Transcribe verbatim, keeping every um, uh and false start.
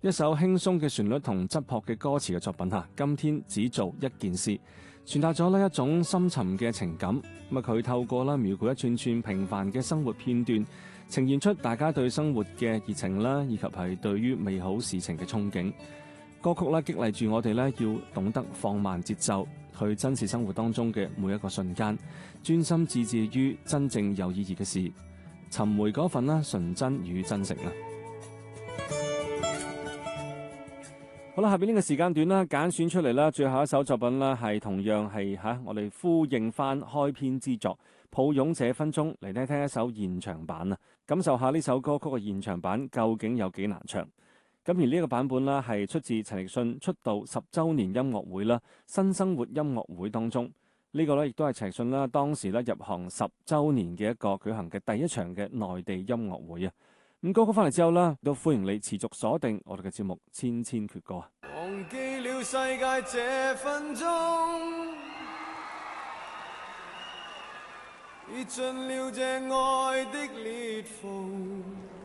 一首輕鬆嘅旋律同質樸嘅歌詞嘅作品嚇，今天只做一件事，傳達咗呢一種深沉嘅情感。咁啊，佢透過啦描繪一串串平凡嘅生活片段，呈現出大家對生活嘅熱情啦，以及係對於美好事情嘅憧憬。歌曲咧激勵住我哋咧要懂得放慢節奏，去珍視生活當中嘅每一個瞬間，專心致志於真正有意義嘅事，尋回嗰份啦純真與真誠啊！好啦，下邊呢個時間段啦，揀選出嚟啦，最後一首作品啦，係同樣係吓、啊、我哋呼應翻開篇之作《抱擁這分鐘》，嚟聽聽一首現場版啊，感受下呢首歌曲嘅現場版究竟有幾難唱。咁而呢個版本啦，係出自陳奕迅出道十週年音樂會啦，新生活音樂會當中。呢個咧亦都係陳奕迅啦當時咧入行十週年嘅一個舉行嘅第一場嘅內地音樂會啊。咁歌曲翻嚟之後啦，都歡迎你持續鎖定我哋嘅節目《千千闕歌》。 忘記了世界這分鐘，已盡了這愛的裂縫。